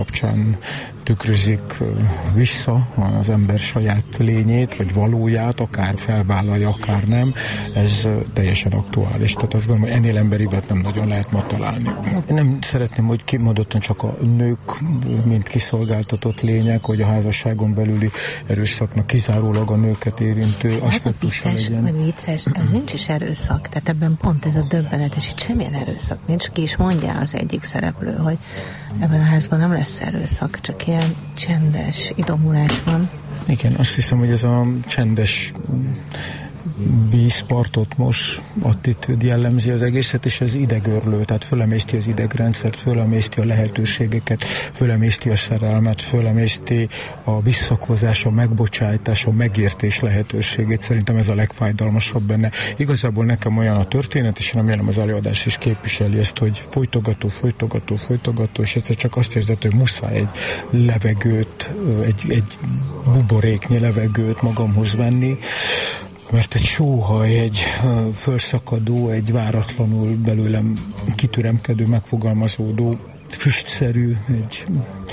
kapcsán tükrözik vissza az ember saját lényét, vagy valóját, akár felvállalja, akár nem. Ez teljesen aktuális. Tehát azt gondolom, hogy ennél emberibet nem nagyon lehet ma találni. Én nem szeretném, hogy kimondottan csak a nők, mint kiszolgáltatott lények, hogy a házasságon belüli erőszaknak kizárólag a nőket érintő aspektusa legyen. Ez a vicces, ez nincs is erőszak. Tehát ebben pont ez a döbbenetes, itt semmilyen erőszak nincs. Ki is mondja az egyik szereplő, hogy ebben a házban nem lesz erőszak, csak ilyen csendes idomulás van. Igen, azt hiszem, hogy ez a csendes vízpartot most attitűd jellemzi az egészet, és ez idegörlő, tehát fölemészti az idegrendszert, fölemészti a lehetőségeket, fölemészti a szerelmet, fölemészti a visszakozás, a megbocsájtás, a megértés lehetőségét. Szerintem ez a legfájdalmasabb benne. Igazából nekem olyan a történet, és remélem az előadás is képviseli ezt, hogy folytogató, és egyszer csak azt érzed, hogy muszáj egy levegőt, egy buboréknyi levegőt magamhoz venni, mert egy sóhaj, egy fölszakadó, egy váratlanul belőlem kitüremkedő, megfogalmazódó, füstszerű, egy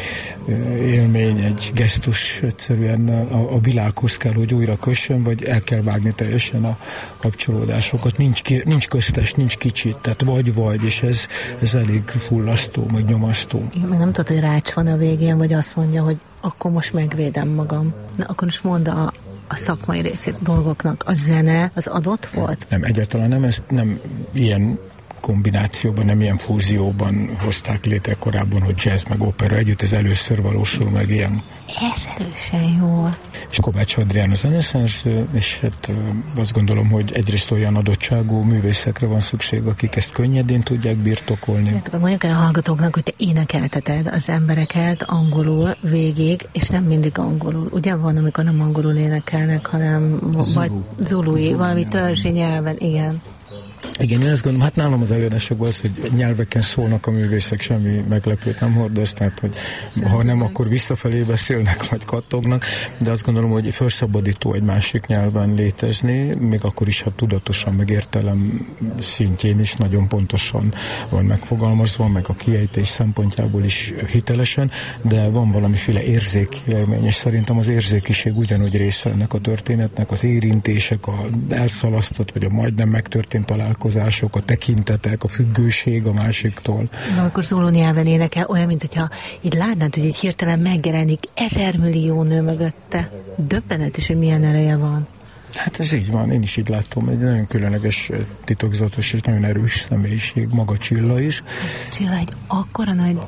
élmény, egy gesztus egyszerűen a világhoz kell, hogy újra kössön, vagy el kell vágni teljesen a kapcsolódásokat. Nincs köztes, nincs kicsit, tehát vagy, és ez elég fullasztó, meg nyomasztó. Igen, meg nem tudod, hogy rács van a végén, vagy azt mondja, hogy akkor most megvédem magam. Na, akkor most mondd a szakmai részét dolgoknak. A zene az adott volt? Nem, egyáltalán nem, ezt nem ilyen kombinációban, nem ilyen fúzióban hozták létre korábban, hogy jazz meg opera együtt, ez először valósul meg ilyen. Ez erősen jól. És Kovács Adrián a zeneszerző, és hát azt gondolom, hogy egyrészt olyan adottságú művészekre van szükség, akik ezt könnyedén tudják birtokolni. Hát, mondjuk el a hallgatóknak, hogy te énekelteted az embereket angolul végig, és nem mindig angolul. Ugye van, amikor nem angolul énekelnek, hanem vagy zului, valami törzsi nyelven, igen. Igen, én azt gondolom, hát nálam az előadásokban az, hogy nyelveken szólnak a művészek, semmi meglepőt nem hordoz, tehát, hogy ha nem, akkor visszafelé beszélnek, vagy kattognak, de azt gondolom, hogy felszabadító egy másik nyelven létezni, még akkor is, ha tudatosan, meg értelem szintjén is nagyon pontosan van megfogalmazva, meg a kiejtés szempontjából is hitelesen, de van valamiféle érzékélmény, és szerintem az érzékiség ugyanúgy része ennek a történetnek, az érintések, a elszalasztott, vagy a majdnem megtörtént találkozások, a tekintetek, a függőség a másiktól. Na, akkor zulu nyelven énekel, olyan, mint hogyha így látnád, hogy így hirtelen megjelenik 1000 millió nő mögötte. Döbbenetes, hogy milyen ereje van. Hát ez így van, én is így látom, egy nagyon különleges, titokzatos és nagyon erős személyiség, maga Csilla is. Csilla, egy akkora nagy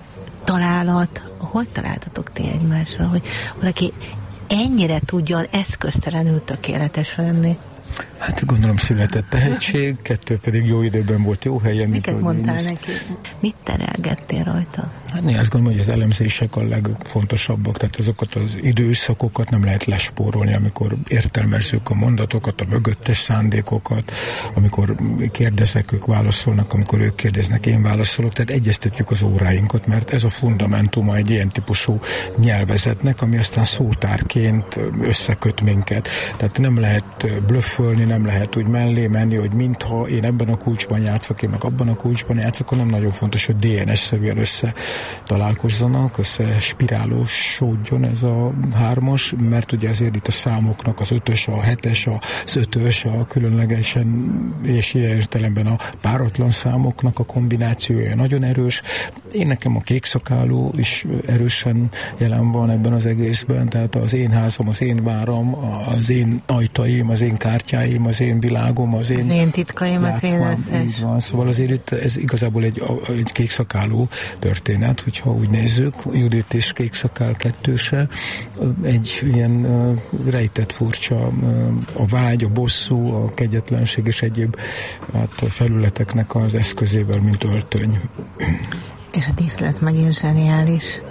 találat, hogy találtatok ti egymásra, hogy valaki ennyire tudjon eszköztelenül tökéletes lenni? Hát gondolom született tehetség, kettő pedig jó időben volt jó helyen. Miket mondtál neki? Mit terelgettél rajta? Hát én azt gondolom, hogy az elemzések a legfontosabbak, tehát azokat az időszakokat nem lehet lespórolni, amikor értelmezzük a mondatokat, a mögöttes szándékokat, amikor kérdezek, ők válaszolnak, amikor ők kérdeznek, én válaszolok, tehát egyeztetjük az óráinkat, mert ez a fundamentuma egy ilyen típusú nyelvezetnek, ami aztán szótárként összeköt minket. Tehát nem lehet blöffölni, nem lehet úgy mellé menni, hogy mintha én ebben a kulcsban játszok, én meg abban a kulcsban játszok, hanem nagyon fontos, hogy DNS-szerűen össze találkozzanak, össze spirálósodjon ez a hármas, mert ugye azért itt a számoknak az 5-ös, a 7-es, az 5-ös, a különlegesen és ilyen értelemben a páratlan számoknak a kombinációja nagyon erős. Én nekem a kékszakálú is erősen jelen van ebben az egészben, tehát az én házam, az én váram, az én ajtaim, az én kártyáim, az én világom, az én titkaim, az én összes. Így van, szóval azért itt ez igazából egy kékszakálú történet, hogyha úgy nézzük, Judit és kékszakál kettőse, egy ilyen rejtett furcsa a vágy, a bosszú, a kegyetlenség és egyéb felületeknek az eszközével, mint öltöny. És a díszlet megint zseniális.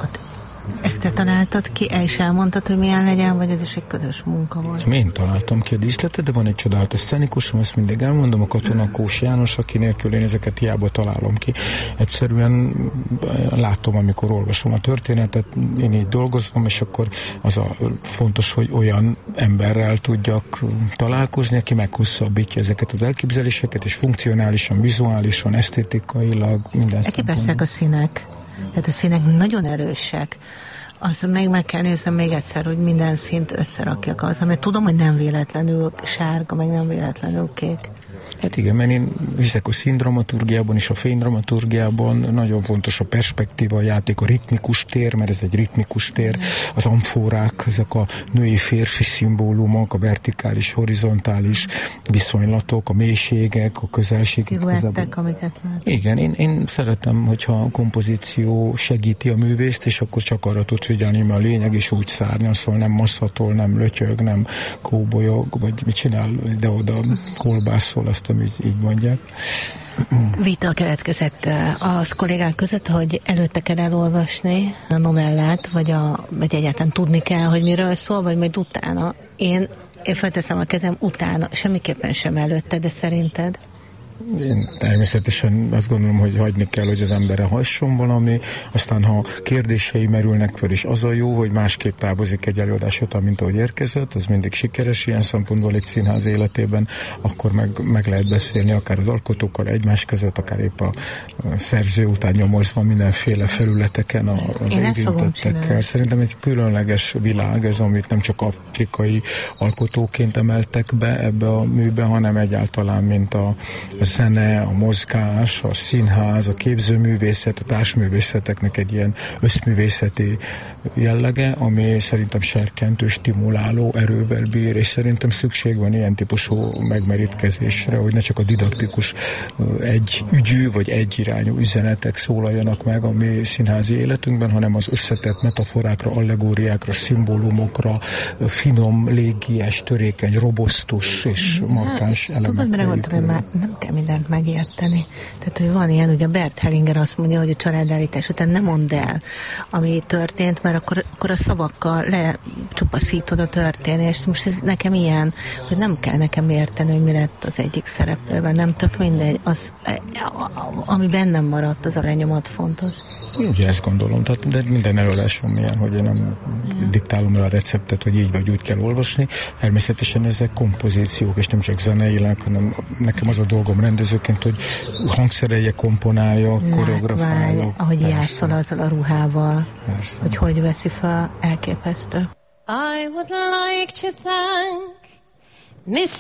Ezt te találtad ki, el is elmondtad, hogy milyen legyen, vagy ez is egy közös munka volt? Én találtam ki a díszletet, de van egy csodálatos szcenikusom, ezt mindig elmondom, a Katona Kós János, aki nélkül én ezeket hiába találom ki. Egyszerűen látom, amikor olvasom a történetet, én így dolgozom, és akkor az a fontos, hogy olyan emberrel tudjak találkozni, aki meghosszabbítja ezeket az elképzeléseket, és funkcionálisan, vizuálisan, esztétikailag, minden szempontból. Elképesztek a színek. Tehát a színek nagyon erősek. Azt meg kell néznem még egyszer, hogy minden színt összerakjak azzal, mert tudom, hogy nem véletlenül sárga, meg nem véletlenül kék. Hát igen, mert én hiszek a színdramaturgiában és a fénydramaturgiában nagyon fontos a perspektíva, a játék, a ritmikus tér, mert ez egy ritmikus tér, az amforák, ezek a női-férfi szimbólumok, a vertikális, horizontális viszonylatok, a mélységek, a közelségek. Sziluettek, amiket lát. Igen, én szeretem, hogyha a kompozíció segíti a művészt, és akkor csak arra tud figyelni, mert a lényeg is úgy szárnyal, szóval nem masszatol, nem lötyög, nem kóbolyog, vagy mit csinál ide-oda, kolbászol, azt így mondják. Vita keletkezett az kollégák között, hogy előtte kell elolvasni a novellát, vagy egyáltalán tudni kell, hogy miről szól, vagy majd utána. Én felteszem a kezem utána, semmiképpen sem előtte, de szerinted? Én természetesen azt gondolom, hogy hagyni kell, hogy az emberre hasson valami, aztán ha kérdései merülnek fel, és az a jó, hogy másképp távozik egy előadás után, mint ahogy érkezett, az mindig sikeres ilyen szempontból egy színház életében, akkor meg lehet beszélni akár az alkotókkal egymás között, akár épp a szerző után nyomozva mindenféle felületeken az érintettekkel. Szerintem egy különleges világ ez, amit nem csak afrikai alkotóként emeltek be ebbe a műbe, hanem egyáltalán, mint a zene, a mozgás, a színház, a képzőművészet, a társművészeteknek egy ilyen összművészeti jellege, ami szerintem serkentő, stimuláló erővel bír, és szerintem szükség van ilyen típusú megmerítkezésre, hogy ne csak a didaktikus egy ügyű vagy egyirányú üzenetek szólaljanak meg a mi színházi életünkben, hanem az összetett metaforákra, allegóriákra, szimbólumokra, finom, légies, törékeny, robosztus és markáns elemekre. Tudod, mire gondoltam, hogy már nem kell mindent megérteni. Tehát, hogy van ilyen, ugye Bert Hellinger azt mondja, hogy a családállítás után nem mondd el, ami történt, mert akkor a szavakkal lecsupaszítod a történést. Most ez nekem ilyen, hogy nem kell nekem érteni, hogy mi lett az egyik szereplőben, nem tök mindegy. Az, ami bennem maradt, az a lenyomat fontos. Ugye ezt gondolom, de minden előadásom ilyen, hogy én nem diktálom el a receptet, hogy így vagy úgy kell olvasni. Természetesen ezek kompozíciók, és nem csak zeneileg, hanem nekem az a dolgom rendezőként, hogy hangszerelje, komponálja, koreografálja. Ahogy játszol azzal a ruhával, hogy veszi fel, elképesztő. I would like to thank Miss